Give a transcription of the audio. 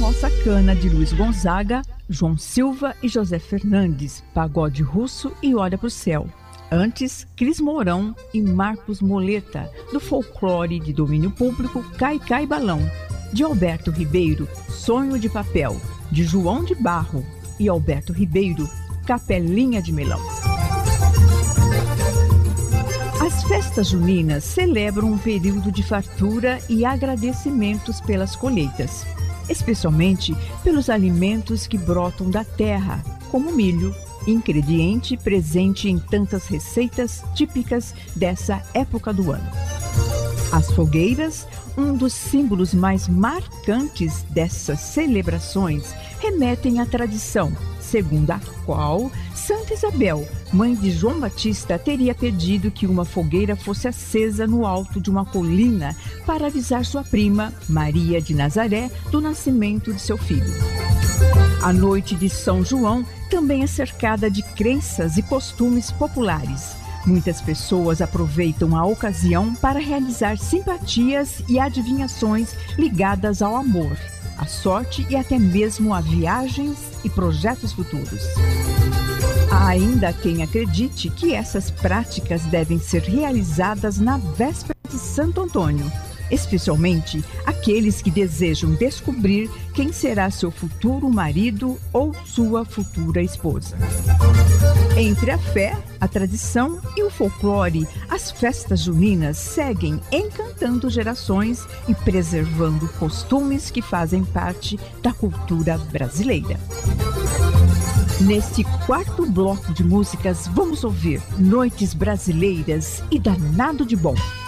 Valsa Cana de Luiz Gonzaga, João Silva e José Fernandes, Pagode Russo e Olha pro Céu. Antes, Cris Mourão e Marcos Moleta, do folclore de domínio público Cai Cai Balão. De Alberto Ribeiro, Sonho de Papel. De João de Barro e Alberto Ribeiro, Capelinha de Melão. As festas juninas celebram um período de fartura e agradecimentos pelas colheitas, especialmente pelos alimentos que brotam da terra, como milho, ingrediente presente em tantas receitas típicas dessa época do ano. As fogueiras, um dos símbolos mais marcantes dessas celebrações, remetem à tradição, segundo a qual Santa Isabel, mãe de João Batista, teria pedido que uma fogueira fosse acesa no alto de uma colina para avisar sua prima, Maria de Nazaré, do nascimento de seu filho. A noite de São João também é cercada de crenças e costumes populares. Muitas pessoas aproveitam a ocasião para realizar simpatias e adivinhações ligadas ao amor, à sorte e até mesmo a viagens e projetos futuros. Há ainda quem acredite que essas práticas devem ser realizadas na véspera de Santo Antônio, especialmente aqueles que desejam descobrir quem será seu futuro marido ou sua futura esposa. Entre a fé, a tradição e o folclore, as festas juninas seguem encantando gerações e preservando costumes que fazem parte da cultura brasileira. Neste quarto bloco de músicas, vamos ouvir Noites Brasileiras e Danado de Bom.